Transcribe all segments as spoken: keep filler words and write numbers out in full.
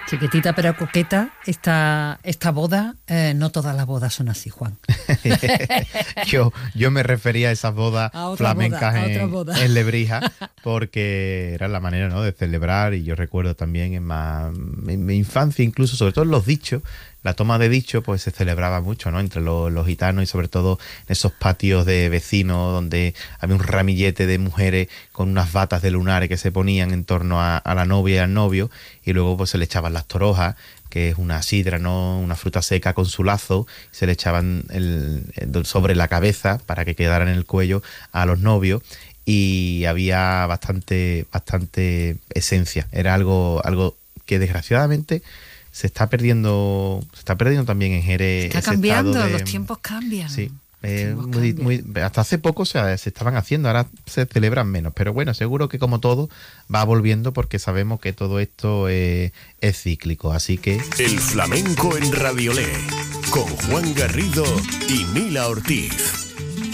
Chiquitita pero coqueta, esta, esta boda, eh, no todas las bodas son así, Juan. yo, yo me refería a esas bodas a otra flamencas boda, a en, otra boda. en Lebrija, porque era la manera, ¿no?, de celebrar. Y yo recuerdo también en, ma, en mi infancia, incluso, sobre todo en los dichos, la toma de dicho, pues se celebraba mucho, ¿no?, entre los, los gitanos, y sobre todo en esos patios de vecinos donde había un ramillete de mujeres con unas batas de lunares que se ponían en torno a, a la novia y al novio, y luego pues se le echaban las torojas, que es una sidra, ¿no?, una fruta seca con su lazo, se le echaban el, el, sobre la cabeza para que quedara en el cuello a los novios. Y había bastante, bastante esencia. Era algo, algo que desgraciadamente se está perdiendo, se está perdiendo también en Jerez. Está cambiando, de, los tiempos cambian. Sí, eh, muy, muy, hasta hace poco o sea, se estaban haciendo, ahora se celebran menos, pero bueno, seguro que como todo va volviendo, porque sabemos que todo esto eh, es cíclico, así que... El flamenco en Radiolé, con Juan Garrido y Mila Ortiz.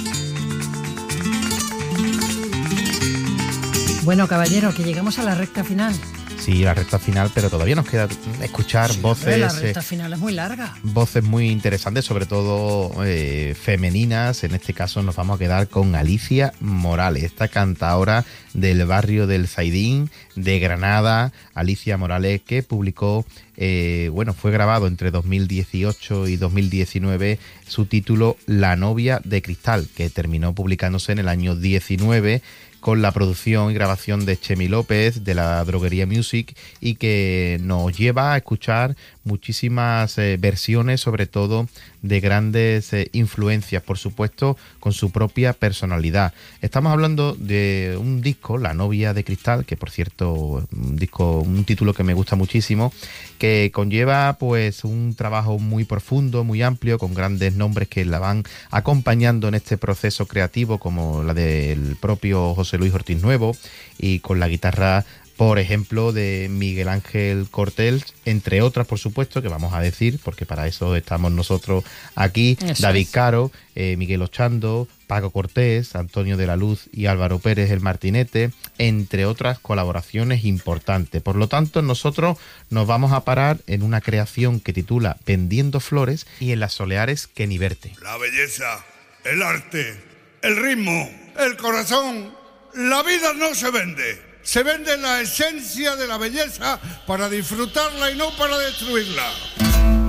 Bueno, caballero, que llegamos a la recta final. Sí, la recta final, pero todavía nos queda escuchar sí, voces... La recta final es muy larga. Voces muy interesantes, sobre todo eh, femeninas. En este caso nos vamos a quedar con Alicia Morales, esta cantaora del barrio del Zaidín, de Granada. Alicia Morales, que publicó, eh, bueno, fue grabado entre dos mil dieciocho y dos mil diecinueve su título La novia de cristal, que terminó publicándose en el año diecinueve, con la producción y grabación de Chemi López, de la Droguería Music, y que nos lleva a escuchar muchísimas eh, versiones, sobre todo de grandes eh, influencias, por supuesto, con su propia personalidad. Estamos hablando de un disco, La novia de cristal, que por cierto, un disco, un título que me gusta muchísimo, que conlleva pues un trabajo muy profundo, muy amplio, con grandes nombres que la van acompañando en este proceso creativo, como la del propio José Luis Ortiz Nuevo, y con la guitarra, por ejemplo, de Miguel Ángel Cortés, entre otras, por supuesto, que vamos a decir, porque para eso estamos nosotros aquí. Eso David es. Caro, eh, Miguel Ochando, Paco Cortés, Antonio de la Luz y Álvaro Pérez el Martinete, entre otras colaboraciones importantes. Por lo tanto, nosotros nos vamos a parar en una creación que titula Vendiendo Flores y en las soleares que ni verte. La belleza, el arte, el ritmo, el corazón, la vida no se vende. Se vende la esencia de la belleza para disfrutarla y no para destruirla.